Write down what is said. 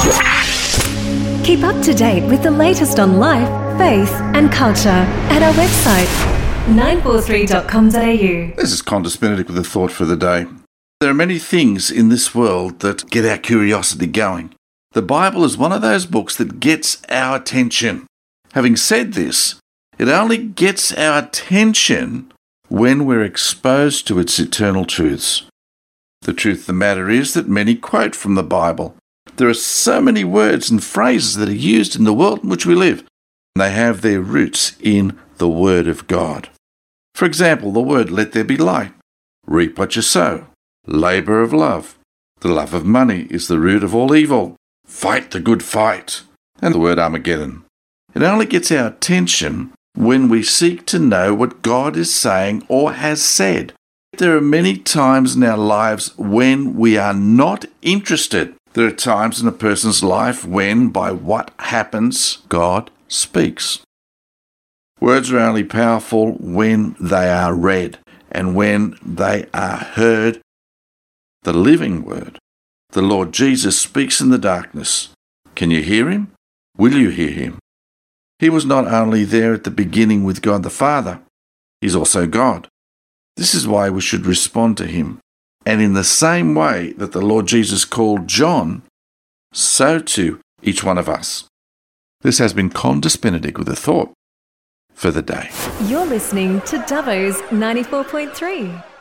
Keep up to date with the latest on life, faith and culture at our website 943.com.au. This is Qantas Benedict with a thought for the day. There are many things in this world that get our curiosity going. The Bible is one of those books that gets our attention. Having said this, it only gets our attention when we're exposed to its eternal truths. The truth of the matter is that many quote from the Bible. There are so many words and phrases that are used in the world in which we live. They have their roots in the Word of God. For example, the word "let there be light," reap what you sow, labour of love, the love of money is the root of all evil, fight the good fight, and the word Armageddon. It only gets our attention when we seek to know what God is saying or has said. There are many times in our lives when we are not interested. There are times in a person's life when, by what happens, God speaks. Words are only powerful when they are read and when they are heard. The living word, the Lord Jesus, speaks in the darkness. Can you hear him? Will you hear him? He was not only there at the beginning with God the Father, he's also God. This is why we should respond to him. And in the same way that the Lord Jesus called John, so too each one of us. This has been Qantas Benedict with a thought for the day. You're listening to Dubbo's 94.3.